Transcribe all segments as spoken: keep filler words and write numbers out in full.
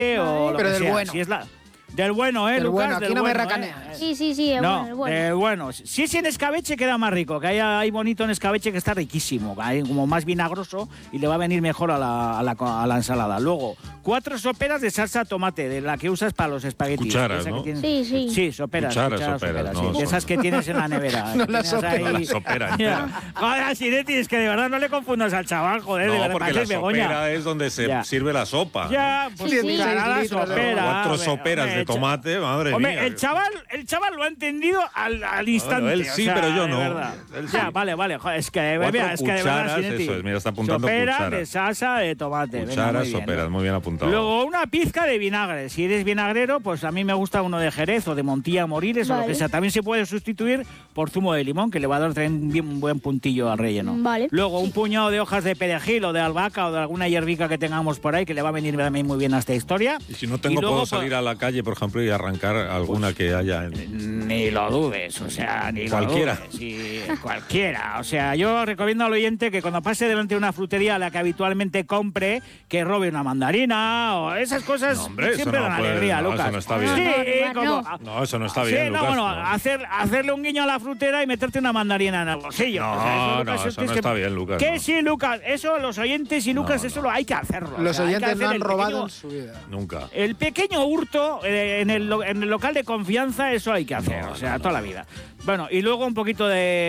o lo Pero que del sea. bueno. Si es la... Del bueno, ¿eh, Del Lucas? bueno, aquí del no me bueno, racaneas. ¿eh? Sí, sí, sí, el No, bueno, el bueno. del bueno. Si es en escabeche queda más rico, que hay, hay bonito en escabeche que está riquísimo, hay como más vinagroso y le va a venir mejor a la, a la, a la ensalada. Luego, cuatro soperas de salsa tomate, de la que usas para los espaguetis. Cucharas, Esa ¿no? que tienes- Sí, sí. Sí, soperas. Cucharas, cucharas, soperas, soperas, no, sí. De son- esas que tienes en la nevera. No que las tienes soperas. ahí. La sopera entera. Joder, Sinetti, es que de verdad no le confundas al chaval, joder, de No, verdad, porque la pareces Begoña. sopera es donde se Ya. sirve la sopa. Ya, pues Sí, sí, sí. cucharada, Seis litros de sopera. Cuatro hombre, soperas hombre, de tomate, madre Hombre, mía. el chaval, el chaval lo ha entendido al, al instante. Bueno, él o sí, sea, pero yo de no. verdad. Él sí. Ya, vale, vale. Joder, es que, Cuatro mira, es que de verdad, cucharas, Sinetti. eso es, mira, está apuntando Sopera cucharas. de salsa de tomate. Venga, Cucharas, muy bien, soperas, ¿no? muy bien apuntado. Luego una pizca de vinagre. Si eres vinagrero, pues a mí me gusta uno de Jerez o de Montilla Moriles o lo Vale. que sea. También se puede sustituir por zumo de limón, que le va a dar también bien- un buen puntillo al relleno. Vale. Luego un puñado de hojas de perejil o de albahaca o de alguna hierbica que tengamos por ahí, que le va a venir también muy bien a esta historia. Y si no tengo, luego, puedo pues, salir a la calle, por ejemplo, y arrancar alguna que haya en... Ni lo dudes, o sea, ni Cualquiera. lo dudes. Sí, cualquiera. O sea, yo recomiendo al oyente que cuando pase delante de una frutería a la que habitualmente compre, que robe una mandarina o esas cosas. No, hombre, eso siempre no dan puede- alegría, no, Lucas. eso no está bien. Sí, No, no, como... no. No, eso no está Sí, bien, no, Lucas. bueno, no. Hacer, hacerle un guiño a la frutera y meterte una mandarina en el bolsillo. No, O sea, no, Lucas, eso tienes no que- está bien, Lucas, Que no. sí, Lucas, eso los oyentes y Lucas, No, eso no. lo hay que hacerlo. o Los sea, hay que oyentes no hacer han el robado pequeño- en su vida. Nunca. el pequeño hurto eh, en, el, lo- en el local de confianza, eso hay que hacer, No, o sea, no, toda no. la vida. Bueno, y luego un poquito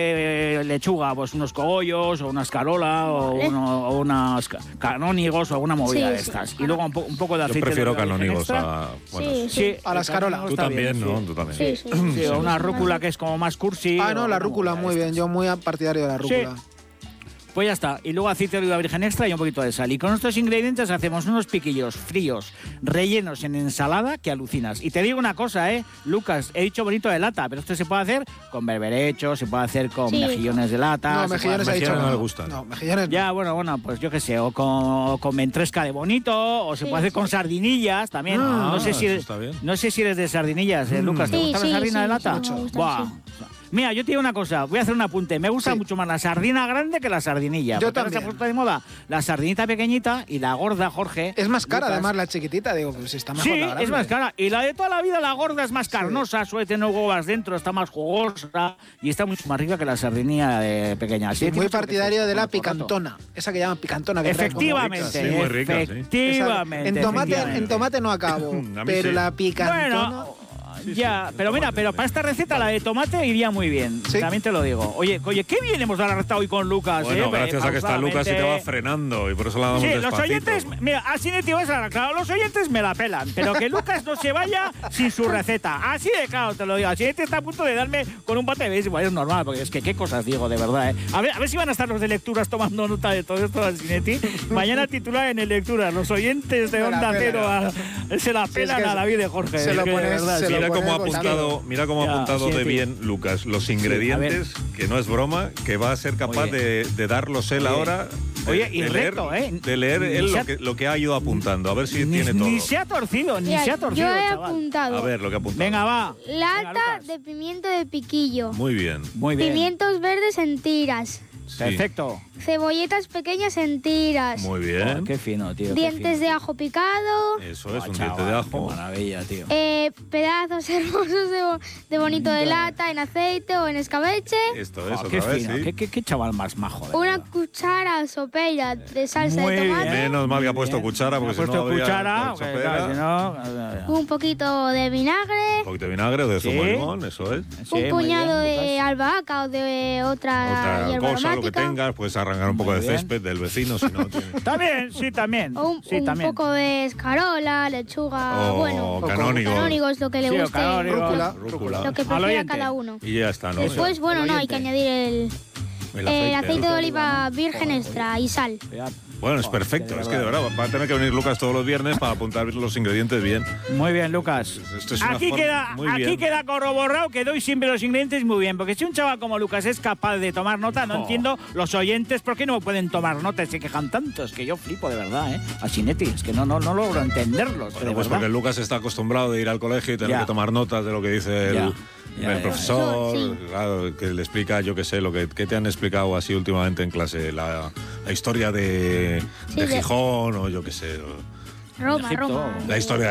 de eh, lechuga, pues unos cogollos o una escarola o, Vale. uno- o unos ca- canónigos o alguna movida Sí, de sí. estas. Y luego un, po- un poco de Yo aceite prefiero de oliva virgen canónigos extra. a... Bueno, Sí, Sí, A la el escarola. canónigo tú está también, bien, ¿no? sí. Tú también. Sí, sí. Sí, o una rúcula que es como más cursi. Ah, no, o la una rúcula, movida muy de bien. estas. Yo muy partidario de la Sí. rúcula. Pues ya está. Y luego aceite de oliva virgen extra y un poquito de sal. Y con estos ingredientes hacemos unos piquillos fríos, rellenos en ensalada que alucinas. Y te digo una cosa, ¿eh? Lucas, he dicho bonito de lata, pero esto se puede hacer con berberecho, se puede hacer con Sí. mejillones de lata. No, se puede mejillones ha hacer- dicho mejillones que no le gustan. No, mejillones no. Ya, bueno, bueno, pues yo qué sé, o con, o con ventresca de bonito, o se Sí, puede hacer sí. con sardinillas también. Ah, no sé si eso eres, está bien. no sé si eres de sardinillas, ¿eh, Lucas? ¿Te Sí, gusta sí, la sardina sí, de lata? sí, me gustan, Buah. sí. Mira, yo te digo una cosa, voy a hacer un apunte. Me gusta Sí. mucho más la sardina grande que la sardinilla. Yo porque ahora se ha también. puesto de moda la sardinita pequeñita y la gorda, Jorge. Es más cara, Lucas. además, la chiquitita. Digo, pues está mejor Sí, la grande. es más cara. Y la de toda la vida, la gorda, es más carnosa, suele tener huevas dentro, está más jugosa y está mucho más rica que la sardinilla de pequeña. Así Y que muy tienes que partidario ser de la con el forrato. picantona. Esa que llaman picantona. Que trae como- Efectivamente, Sí, muy rica, sí. efectivamente. Esa- en, tomate, efectivamente. en tomate no acabo, A mí pero sí. la picantona... Bueno, ya, pero mira, pero para esta receta la de tomate iría muy bien. Sí. También te lo digo. Oye, oye, qué bien hemos arrastrado hoy con Lucas. Bueno, eh, gracias a que está Lucas y te va frenando y por eso la damos Sí, los despacito. oyentes, mira, así de tío es claro, los oyentes me la pelan, pero que Lucas no se vaya sin su receta. Así de claro, te lo digo. Así está a punto de darme con un bate de béisbol, es normal, porque es que qué cosas digo, de verdad, ¿eh? A ver, a ver si van a estar los de lecturas tomando nota de todo esto de Sinetti. Mañana titular en el lecturas, los oyentes de Se la Onda pelan. Cero a- se la Sí, es pelan que a David de Jorge. se es lo que de pones- verdad, se sí. lo Mira cómo ha pones apuntado, mira cómo ha Ya, apuntado sí, de tío. bien Lucas los ingredientes, que no es broma, que va a ser capaz Oye. de, de darlos él Oye. ahora. de- Oye, y de reto, leer, ¿eh? De leer Ni él se lo ha- que, lo que ha ido apuntando, a ver si Ni, tiene todo. ni se ha torcido, ni Mira, se ha torcido, yo he chaval. apuntado A ver lo que ha apuntado. Venga, va. Venga, lata Lucas. de pimiento de piquillo, Muy bien. Muy bien. pimientos verdes en tiras, Sí. Perfecto. cebolletas pequeñas en tiras, Muy Oh, bien. qué fino, tío. qué dientes fino. de ajo picado, Eso es, Oh, un chaval, diente de Qué ajo. maravilla, tío. eh, pedazos hermosos de, bo- de bonito de lata en aceite o en escabeche, Esto es, Oh, qué otra vez, fino, sí. qué, qué- qué chaval más majo. de una verdad. cuchara sopera de salsa Muy de tomate, bien. Menos mal que ha Muy puesto bien. cuchara, porque Ha si no puesto habría cuchara, hecho porque, pera. claro, si no, un poquito de vinagre, Un poquito de vinagre o de zumo Sí. de limón, eso es. Sí, un muy puñado bien, de Lucas. albahaca o de otra, Otra hierba cosa, lo que aromática, tengas, puedes arrancar un poco Muy de bien. césped del vecino, si no tiene. También, sí, también. o un, sí, un también. poco de escarola, lechuga, O bueno, canónigo. canónigos, lo que le Sí, o guste, canónigo. Rúcula. Rúcula. lo que Al prefiera oyente. cada uno. Y ya está, ¿no? Después, bueno, el no, hay que oyente. añadir el, El el aceite. aceite de oliva virgen Joder, extra y sal. Ya. Bueno, es Joder, perfecto. de Es que de verdad va a tener que venir Lucas todos los viernes para apuntar los ingredientes bien. Muy bien, Lucas. Esto es una Aquí, forma- queda, muy aquí bien. queda corroborado que doy siempre los ingredientes muy bien. Porque si un chaval como Lucas es capaz de tomar nota, no Oh. entiendo los oyentes por qué no pueden tomar nota y se quejan tanto. Es que yo flipo de verdad, ¿eh? A Sinetti, es que no, no, no logro entenderlos. Bueno, de pues verdad. porque Lucas está acostumbrado de ir al colegio y tener Ya. que tomar notas de lo que dice el, Ya, el ya, ya. profesor, Sí. claro, que le explica, yo qué sé, lo que, que te han explicado así últimamente en clase, la, la historia de, Sí, de de- Gijón o yo qué sé, o- Roma, Egipto. Roma. la historia